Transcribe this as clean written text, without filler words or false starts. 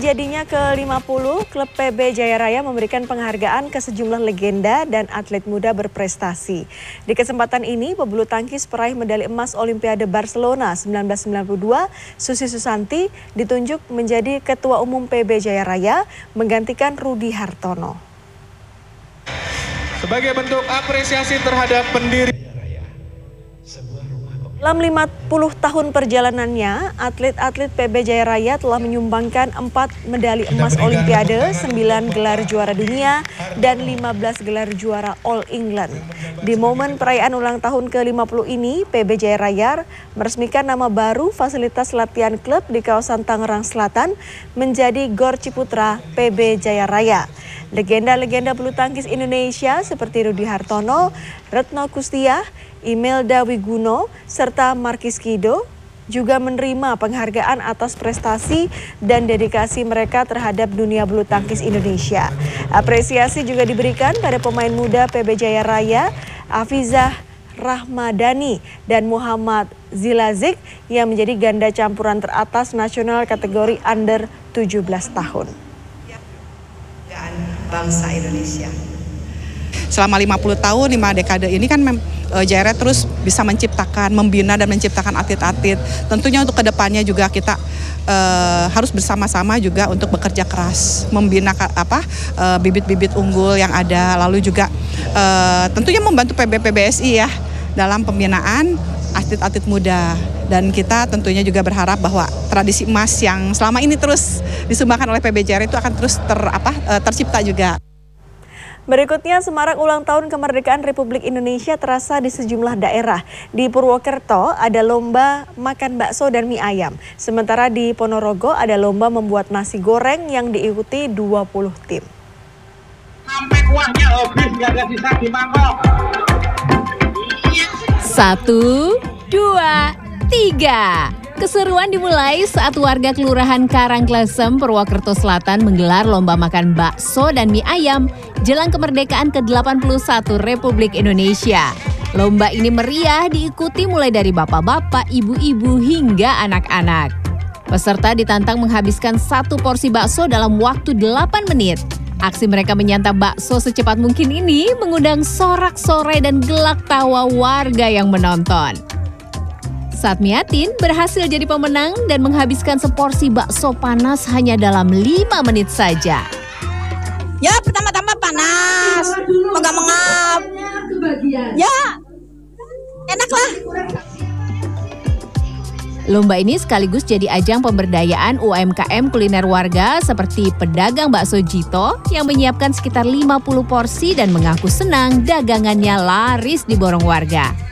jadinya ke-50, klub PB Jaya Raya memberikan penghargaan ke sejumlah legenda dan atlet muda berprestasi. Di kesempatan ini, pebulu tangkis peraih medali emas Olimpiade Barcelona 1992, Susi Susanti, ditunjuk menjadi Ketua Umum PB Jaya Raya, menggantikan Rudi Hartono. Sebagai bentuk apresiasi terhadap pendiri. Dalam 50 tahun perjalanannya, atlet-atlet PB Jaya Raya telah menyumbangkan 4 medali emas Olimpiade, 9 gelar juara dunia, dan 15 gelar juara All England. Di momen perayaan ulang tahun ke-50 ini, PB Jaya Raya meresmikan nama baru fasilitas latihan klub di kawasan Tangerang Selatan menjadi Gor Ciputra PB Jaya Raya. Legenda-legenda bulu tangkis Indonesia seperti Rudi Hartono, Retno Kustia, Imelda Wiguno, serta Markis Kido juga menerima penghargaan atas prestasi dan dedikasi mereka terhadap dunia bulu tangkis Indonesia. Apresiasi juga diberikan pada pemain muda PB Jaya Raya, Afizah Rahmadani dan Muhammad Zilazik yang menjadi ganda campuran teratas nasional kategori under 17 tahun. Bangsa Indonesia. Selama 50 tahun, 5 dekade ini kan Jaya Raya terus bisa menciptakan, membina dan menciptakan atlet-atlet. Tentunya untuk kedepannya juga kita harus bersama-sama juga untuk bekerja keras, membina bibit-bibit unggul yang ada, lalu juga tentunya membantu PBSI ya dalam pembinaan atlet-atlet muda. Dan kita tentunya juga berharap bahwa tradisi emas yang selama ini terus disumbangkan oleh PB Jaya Raya itu akan terus tercipta juga. Berikutnya, semarak ulang tahun kemerdekaan Republik Indonesia terasa di sejumlah daerah. Di Purwokerto ada lomba makan bakso dan mie ayam. Sementara di Ponorogo ada lomba membuat nasi goreng yang diikuti 20 tim. Sampai kuahnya habis, nggak ada sisa di mangkok. 1, 2, 3. Keseruan dimulai saat warga Kelurahan Karangklesem, Purwokerto Selatan menggelar lomba makan bakso dan mie ayam jelang kemerdekaan ke-81 Republik Indonesia. Lomba ini meriah diikuti mulai dari bapak-bapak, ibu-ibu hingga anak-anak. Peserta ditantang menghabiskan 1 porsi bakso dalam waktu 8 menit. Aksi mereka menyantap bakso secepat mungkin ini mengundang sorak-sorai dan gelak tawa warga yang menonton. Saat Miatin berhasil jadi pemenang dan menghabiskan seporsi bakso panas hanya dalam 5 menit saja. Ya, pertama-tama panas, mengap-mengap. Ya, enak lah. Lomba ini sekaligus jadi ajang pemberdayaan UMKM kuliner warga seperti pedagang bakso Jito yang menyiapkan sekitar 50 porsi dan mengaku senang dagangannya laris di borong warga.